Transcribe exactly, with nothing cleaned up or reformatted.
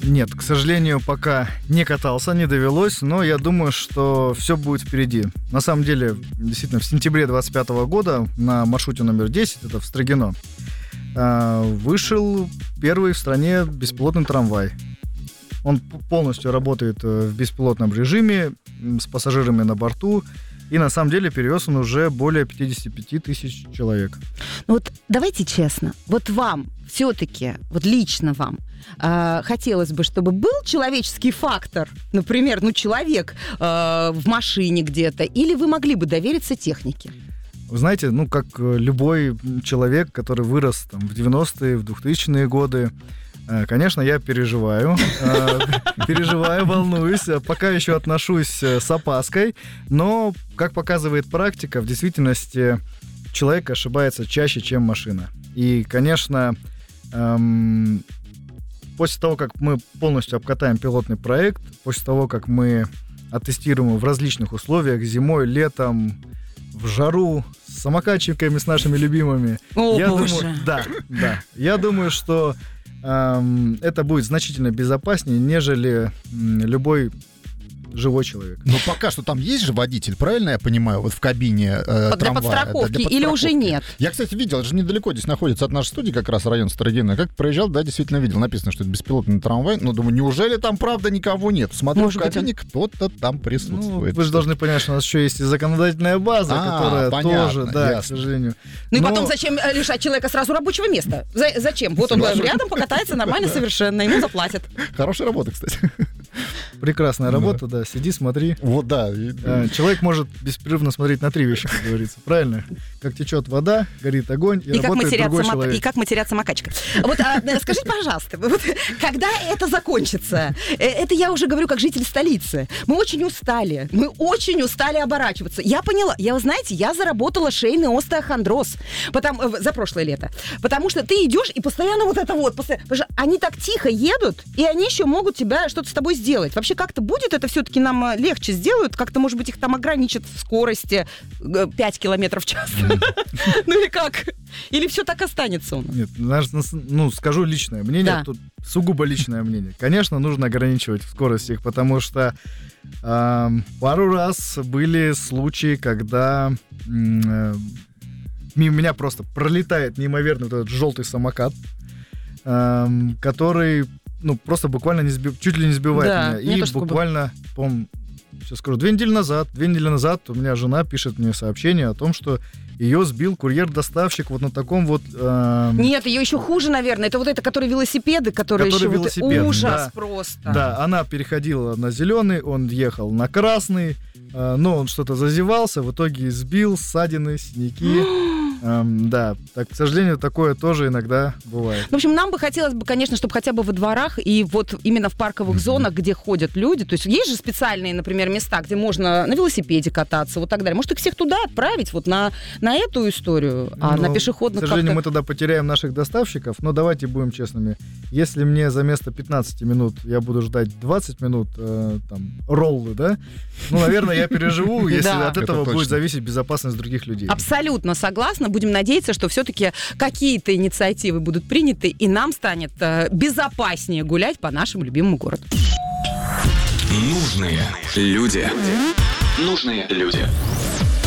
Нет, к сожалению, пока не катался, не довелось, но я думаю, что все будет впереди. На самом деле, действительно, в сентябре двадцать пятого года на маршруте номер десять, это в Строгино, вышел первый в стране беспилотный трамвай. Он полностью работает в беспилотном режиме, с пассажирами на борту. И на самом деле перевез он уже более пятьдесят пять тысяч человек. Ну вот давайте честно, вот вам все-таки, вот лично вам, э, хотелось бы, чтобы был человеческий фактор, например, ну человек э, в машине где-то, или вы могли бы довериться технике? Вы знаете, ну как любой человек, который вырос там, в девяностые, в двухтысячные годы, конечно, я переживаю, переживаю, волнуюсь, пока еще отношусь с опаской, но, как показывает практика, в действительности человек ошибается чаще, чем машина. И, конечно, эм, после того, как мы полностью обкатаем пилотный проект, после того, как мы оттестируем его в различных условиях, зимой, летом, в жару, с самокатчиками, с нашими любимыми, О, я боже. думаю, да, да, я думаю, что это будет значительно безопаснее, нежели любой живой человек. Но пока что там есть же водитель, правильно я понимаю, вот в кабине э, для трамвая? подстраховки, Да, для или уже нет? Я, кстати, видел, это же недалеко здесь находится от нашей студии, как раз район Строгино. Как проезжал, да, действительно видел. Написано, что это беспилотный трамвай. Но думаю, неужели там правда никого нет? Смотрю, Может в кабине быть, кто-то там присутствует. Ну, вы же должны понять, что у нас еще есть и законодательная база, А, которая понятно, тоже, да, ясно. к сожалению. Ну и Но- потом зачем лишать человека сразу рабочего места? За- зачем? Вот он рядом покатается нормально совершенно, ему заплатят. Хорошая работа, кстати. Прекрасная работа, да, сиди, смотри. Вот, да. и- Э, Человек может беспрерывно смотреть на три вещи, как говорится, правильно? Как течет вода, горит огонь, и, И как, работает матерятся другой мок- человек. и как матерятся макачка. Вот а, скажите, пожалуйста, вот, когда это закончится? Э, Это я уже говорю как житель столицы. Мы очень устали. Мы очень устали оборачиваться. Я поняла. Я, вы знаете, я заработала шейный остеохондроз потому, э, за прошлое лето. Потому что ты идешь и постоянно вот это вот. Постоянно, потому что они так тихо едут, и они еще могут тебя что-то с тобой сделать. Вообще как-то будет это все-таки нам э, легче сделают? Как-то, может быть, их там ограничат в скорости э, пять километров в час? Ну или как? Или все так останется у нас? Нет, знаешь, ну, скажу личное мнение, Да. тут сугубо личное мнение. Конечно, нужно ограничивать скорость их, потому что э, пару раз были случаи, когда м, э, мимо меня просто пролетает неимоверный вот этот желтый самокат, э, который, ну, просто буквально не сби- чуть ли не сбивает Да, меня. мне И тоже такое буквально, по-моему, сейчас скажу, две недели назад, две недели назад у меня жена пишет мне сообщение о том, что ее сбил курьер-доставщик вот на таком вот... э, Нет, ее еще хуже, наверное. Это вот это, которые велосипеды, которые Которые еще... вот- велосипеды, ужас да. просто. Да, она переходила на зеленый, он ехал на красный, э, но он что-то зазевался, в итоге сбил, ссадины, синяки. Эм, да, так, к сожалению, такое тоже иногда бывает. В общем, нам бы хотелось бы, конечно, чтобы хотя бы во дворах и вот именно в парковых зонах, где ходят люди, то есть есть же специальные, например, места, где можно на велосипеде кататься, вот так далее. Может, их всех туда отправить, вот на, на эту историю, а Ну, на пешеходных К сожалению, как-то... мы тогда потеряем наших доставщиков, но давайте будем честными. Если мне за место пятнадцать минут я буду ждать двадцать минут, э, там, роллы, да, ну, наверное, я переживу, если Да. от Это этого будет точно. зависеть безопасность других людей. Абсолютно согласна. Будем надеяться, что все-таки какие-то инициативы будут приняты, и нам станет э, безопаснее гулять по нашему любимому городу. Нужные люди. Нужные люди.